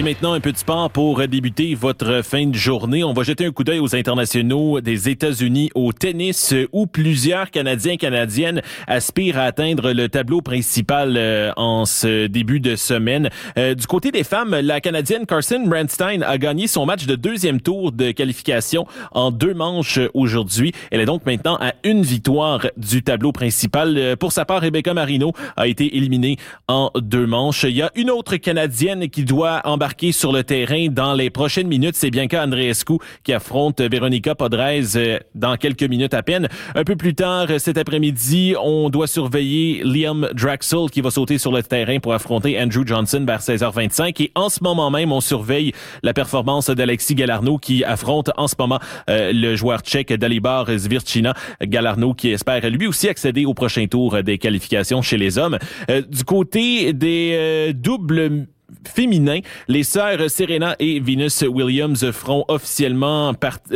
maintenant un peu de sport pour débuter votre fin de journée. On va jeter un coup d'œil aux internationaux des États-Unis au tennis où plusieurs Canadiens et Canadiennes aspirent à atteindre le tableau principal en ce début de semaine. Du côté des femmes, la Canadienne Carson Brandstein a gagné son match de deuxième tour de qualification en 2 manches aujourd'hui. Elle est donc maintenant à 1 victoire du tableau principal. Pour sa part, Rebecca Marino a été éliminée en 2 manches. Il y a une autre Canadienne qui doit embarquer sur le terrain dans les prochaines minutes. C'est Bianca Andreescu qui affronte Veronica Podres dans quelques minutes à peine. Un peu plus tard cet après-midi, on doit surveiller Liam Draxl qui va sauter sur le terrain pour affronter Andrew Johnson vers 16h25. Et en ce moment même, on surveille la performance d'Alexis Galarneau qui affronte en ce moment le joueur tchèque Dalibor Zvirchina. Galarneau qui espère lui aussi accéder au prochain tour des qualifications chez les hommes. Du côté des doubles féminins, les sœurs Serena et Venus Williams feront officiellement partie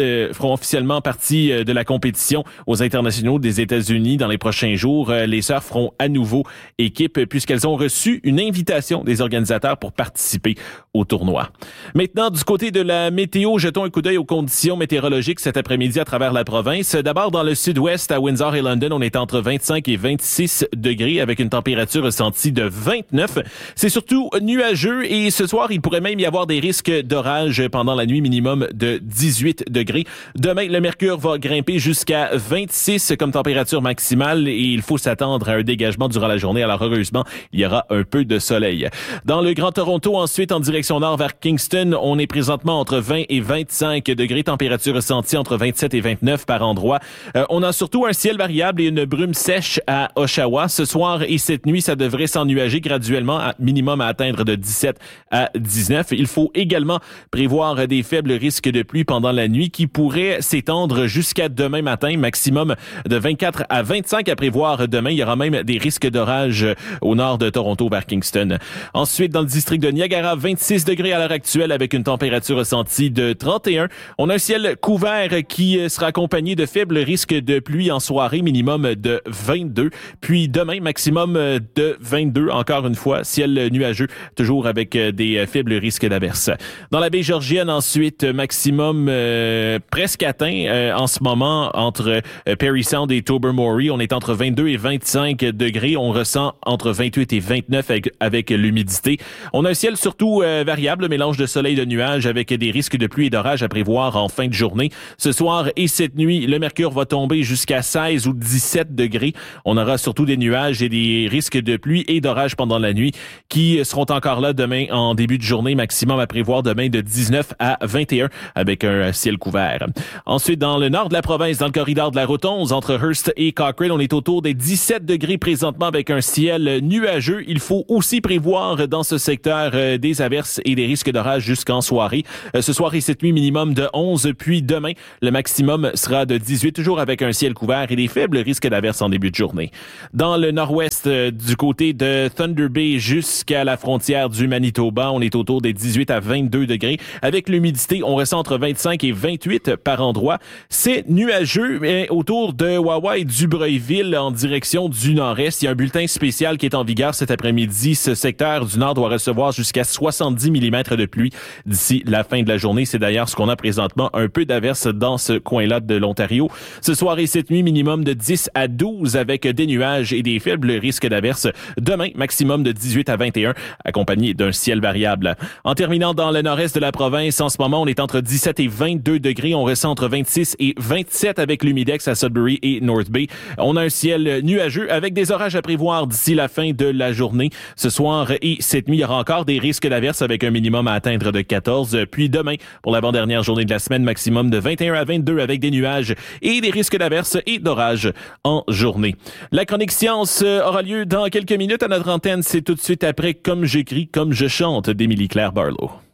de la compétition aux internationaux des États-Unis dans les prochains jours. Les sœurs feront à nouveau équipe puisqu'elles ont reçu une invitation des organisateurs pour participer au tournoi. Maintenant, du côté de la météo, jetons un coup d'œil aux conditions météorologiques cet après-midi à travers la province. D'abord, dans le sud-ouest, à Windsor et London, on est entre 25 et 26 degrés avec une température ressentie de 29. C'est surtout nuageux et ce soir, il pourrait même y avoir des risques d'orage pendant la nuit, minimum de 18 degrés. Demain, le mercure va grimper jusqu'à 26 comme température maximale et il faut s'attendre à un dégagement durant la journée. Alors heureusement, il y aura un peu de soleil. Dans le Grand Toronto, ensuite, en direction nord vers Kingston, on est présentement entre 20 et 25 degrés, température ressentie entre 27 et 29 par endroit. On a surtout un ciel variable et une brume sèche à Oshawa. Ce soir et cette nuit, ça devrait s'ennuager graduellement, à minimum à atteindre de 17 à 19. Il faut également prévoir des faibles risques de pluie pendant la nuit qui pourraient s'étendre jusqu'à demain matin, maximum de 24 à 25 à prévoir demain. Il y aura même des risques d'orage au nord de Toronto vers Kingston. Ensuite, dans le district de Niagara, 26 degrés à l'heure actuelle avec une température ressentie de 31. On a un ciel couvert qui sera accompagné de faibles risques de pluie en soirée, minimum de 22. Puis demain, maximum de 22. Encore une fois, ciel nuageux, toujours avec des faibles risques d'averse. Dans la baie Georgienne, ensuite, maximum presque atteint en ce moment entre Parry Sound et Tobermory. On est entre 22 et 25 degrés. On ressent entre 28 et 29 avec l'humidité. On a un ciel surtout variable, mélange de soleil et de nuages avec des risques de pluie et d'orage à prévoir en fin de journée. Ce soir et cette nuit, le mercure va tomber jusqu'à 16 ou 17 degrés. On aura surtout des nuages et des risques de pluie et d'orage pendant la nuit qui seront encore là demain en début de journée, maximum à prévoir demain de 19 à 21 avec un ciel couvert. Ensuite, dans le nord de la province, dans le corridor de la route 11, entre Hearst et Cochrane, on est autour des 17 degrés présentement avec un ciel nuageux. Il faut aussi prévoir dans ce secteur des averses et des risques d'orage jusqu'en soirée. Ce soir et cette nuit, minimum de 11, puis demain, le maximum sera de 18, toujours avec un ciel couvert et des faibles risques d'averses en début de journée. Dans le nord-ouest, du côté de Thunder Bay jusqu'à la frontière du Manitoba, on est autour des 18 à 22 degrés. Avec l'humidité, on ressent entre 25 et 28 par endroit. C'est nuageux, mais autour de Wawa et d'Ubreuilville en direction du nord-est. Il y a un bulletin spécial qui est en vigueur cet après-midi. Ce secteur du nord doit recevoir jusqu'à 70 mm de pluie d'ici la fin de la journée. C'est d'ailleurs ce qu'on a présentement, un peu d'averse dans ce coin-là de l'Ontario. Ce soir et cette nuit, minimum de 10 à 12 avec des nuages et des faibles risques d'averse. Demain, maximum de 18 à 21, accompagné d'un ciel variable. En terminant dans le nord-est de la province, en ce moment, on est entre 17 et 22 degrés. On ressent entre 26 et 27 avec l'humidex à Sudbury et North Bay. On a un ciel nuageux avec des orages à prévoir d'ici la fin de la journée. Ce soir et cette nuit, il y aura encore des risques d'averse avec un minimum à atteindre de 14. Puis demain, pour l'avant-dernière journée de la semaine, maximum de 21 à 22 avec des nuages et des risques d'averse et d'orage en journée. La chronique science aura lieu dans quelques minutes à notre antenne. C'est tout de suite après Comme j'écris, comme je chante d'Émilie Claire Barlow.